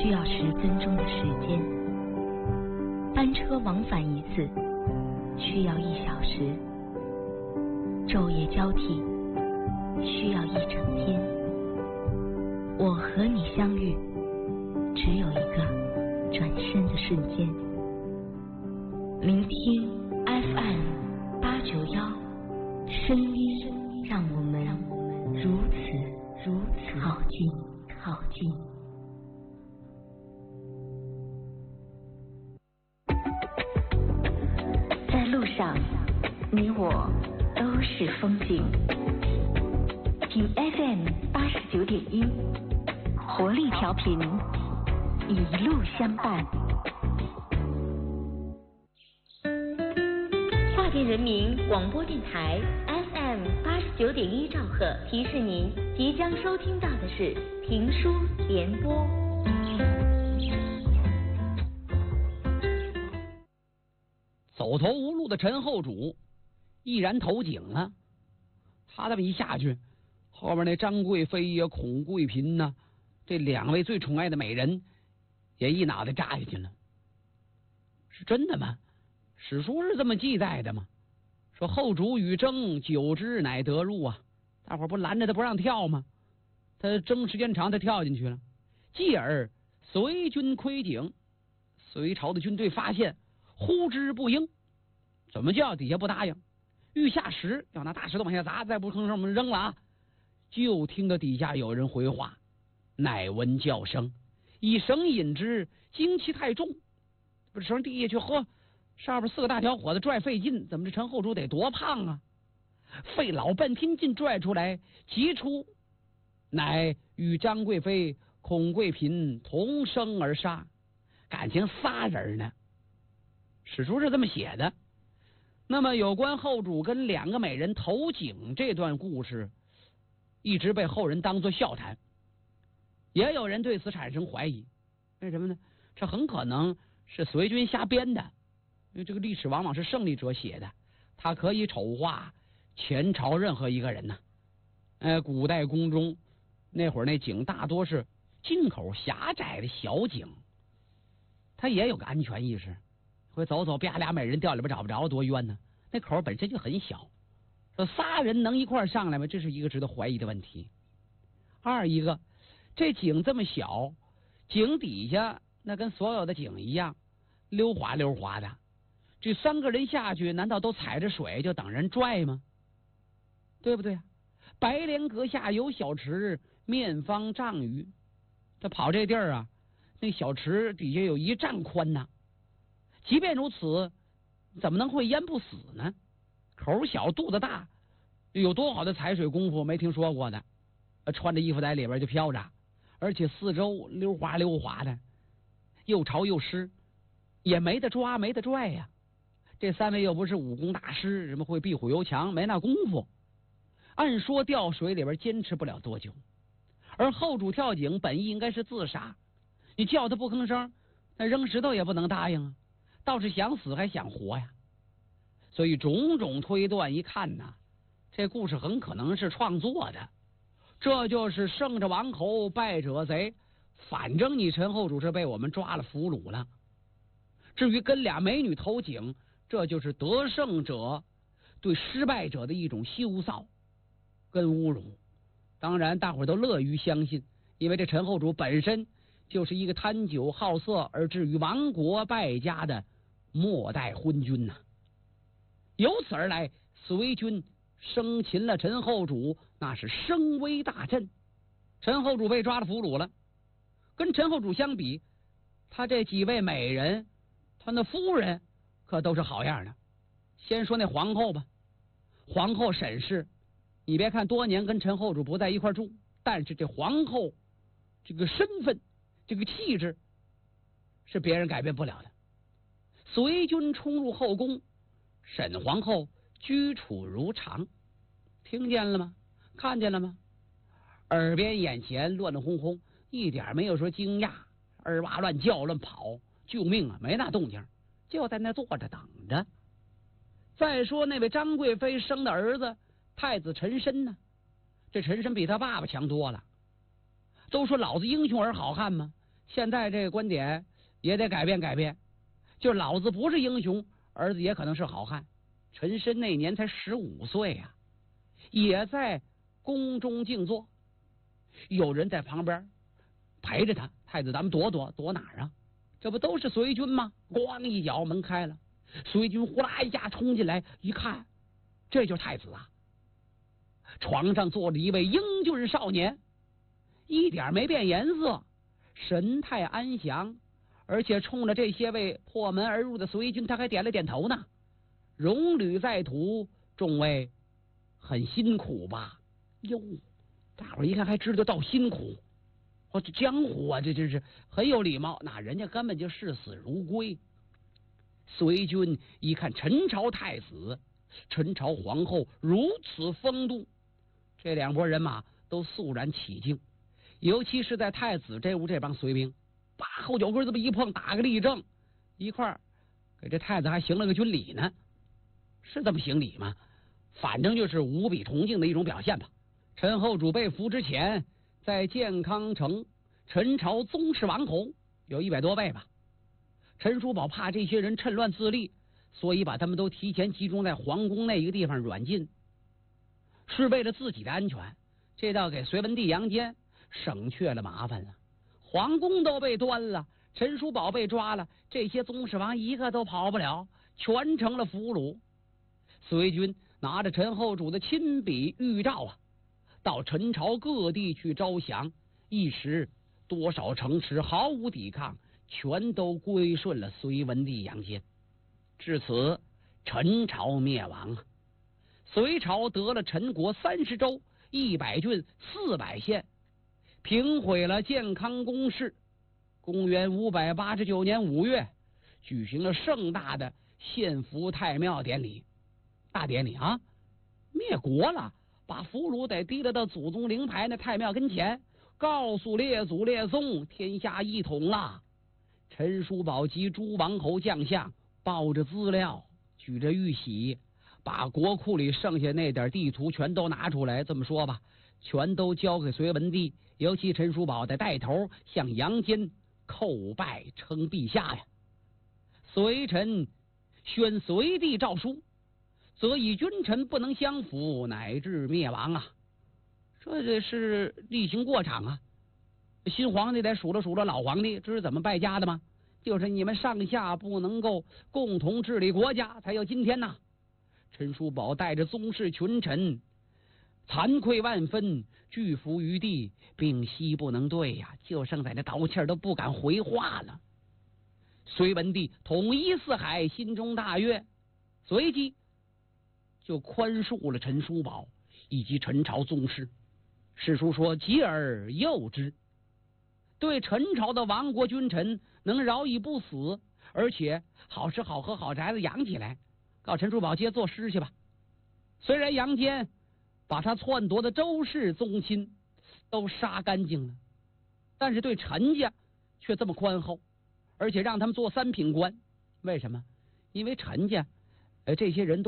需要10分钟的时间，班车往返一次需要1小时，昼夜交替需要1整天。我和你相遇，只有一个转身的瞬间。聆听 FM891，声音让我们如此靠近。在路上，你我都是风景。听 FM89.1，活力调频，一路相伴。跨境人民广播电台 FM89.1兆赫提示您，即将收听到的是评书联播。 走投无路的陈后主毅然投井了。他这么一下去，后边那张贵妃呀、孔贵嫔呐，这2位最宠爱的美人也一脑袋扎下去了。是真的吗？史书是这么记载的吗？说后主与争久之，乃得入啊！大伙不拦着他不让跳吗？他争时间长，他跳进去了。继而随军窥井，隋朝的军队发现，呼之不应。怎么叫？底下不答应，欲下石，要拿大石头往下砸，再不吭声我们扔了啊！就听到底下有人回话，乃闻叫声，以绳引之，精气太重，不是绳递下去，呵，上边4个大小伙子拽费劲，怎么这陈后主得多胖啊？费老半天劲拽出来，急出，乃与张贵妃、孔贵嫔同生而杀，感情仨人呢。史书是这么写的。那么有关后主跟2个美人投井这段故事，一直被后人当作笑谈，也有人对此产生怀疑。为什么呢？这很可能是隋军瞎编的，因为这个历史往往是胜利者写的，他可以丑化前朝任何一个人呢。古代宫中那会儿那井大多是进口狭窄的小井，他也有个安全意识，会走走啪俩美人掉里边找不着，多冤呢。那口本身就很小，说仨人能一块上来吗？这是一个值得怀疑的问题。二一个，这井这么小，井底下那跟所有的井一样溜滑溜滑的，这3个人下去难道都踩着水就等人拽吗？对不对啊？白莲阁下有小池，面方丈余，他跑这地儿啊，那小池底下有1丈宽呐。即便如此，怎么能会淹不死呢？口小肚子大，有多好的踩水功夫没听说过的，穿着衣服在里边就飘着，而且四周溜滑溜滑的，又潮又湿，也没得抓没得拽呀。这3位又不是武功大师，什么会壁虎游墙，没那功夫。按说掉水里边坚持不了多久，而后主跳井本意应该是自杀，你叫他不吭声，那扔石头也不能答应啊，倒是想死还想活呀。所以种种推断一看呐，这故事很可能是创作的。这就是胜者王侯，败者贼，反正你陈后主是被我们抓了俘虏了。至于跟俩美女投井，这就是得胜者对失败者的一种羞臊跟侮辱。当然大伙都乐于相信，因为这陈后主本身就是一个贪酒好色而至于亡国败家的末代昏君呐。由此而来，隋军生擒了陈后主，那是声威大振。陈后主被抓了俘虏了，跟陈后主相比，他这几位美人，他那夫人可都是好样的。先说那皇后吧，皇后沈氏，你别看多年跟陈后主不在一块住，但是这皇后这个身份这个气质是别人改变不了的。隋军冲入后宫，沈皇后居处如常，听见了吗？看见了吗？耳边眼前乱乱哄哄，一点没有说惊讶，二哇乱叫乱跑，救命啊，没那动静，就在那坐着等着。再说那位张贵妃生的儿子太子陈参呢，这陈参比他爸爸强多了。都说老子英雄儿好汉吗？ 现在这个观点也得改变改变，就老子不是英雄，儿子也可能是好汉。陈深那年才15岁呀，也在宫中静坐，有人在旁边陪着他。太子，咱们躲哪儿啊？这不都是随军吗？咣一脚门开了，随军呼啦一下冲进来，一看，这就是太子啊！床上坐着一位英俊少年，一点没变颜色，神态安详，而且冲着这些位破门而入的随军，他还点了点头呢。戎履在途，众位很辛苦吧？哟，大伙儿一看还知道道辛苦，这江湖啊，这是很有礼貌。那人家根本就视死如归。随军一看陈朝太子、陈朝皇后如此风度，这两拨人马都肃然起敬。尤其是在太子这屋这帮随兵，把后脚跟这么一碰，打个立正，一块儿给这太子还行了个军礼呢。是这么行礼吗？反正就是无比崇敬的一种表现吧。陈后主被俘之前，在建康城，陈朝宗室王侯有100多位吧。陈叔宝怕这些人趁乱自立，所以把他们都提前集中在皇宫那一个地方软禁，是为了自己的安全。这倒给隋文帝杨坚省却了麻烦了。皇宫都被端了，陈叔宝被抓了，这些宗室王一个都跑不了，全成了俘虏。隋军拿着陈后主的亲笔谕诏啊，到陈朝各地去招降，一时多少城池毫无抵抗，全都归顺了隋文帝杨坚。至此，陈朝灭亡啊！隋朝得了陈国30州、100郡、400县，平毁了建康宫室。公元589年5月，举行了盛大的献俘太庙典礼。大典礼啊，灭国了，把俘虏得提了到祖宗灵牌那太庙跟前，告诉列祖列宗，天下一统了。陈叔宝及诸王侯将相抱着资料，举着玉玺，把国库里剩下那点地图全都拿出来。这么说吧，全都交给隋文帝，尤其陈叔宝得带头向杨坚叩拜称陛下呀。隋臣宣隋帝诏书，则以君臣不能相服，乃至灭亡啊！这是例行过场啊！新皇帝得数落数落老皇帝，这是怎么败家的吗？就是你们上下不能够共同治理国家，才有今天呐！陈叔宝带着宗室群臣，惭愧万分，拒服于地，屏息不能对呀，就剩在那倒气儿都不敢回话了。隋文帝统一四海，心中大悦，随即就宽恕了陈叔宝以及陈朝宗室。史书说：“及而诱之。”对陈朝的亡国君臣能饶以不死，而且好吃好喝好宅子养起来，告陈叔宝接做师去吧。虽然杨坚把他篡夺的周氏宗亲都杀干净了，但是对陈家却这么宽厚，而且让他们做3品官。为什么？因为陈家这些人都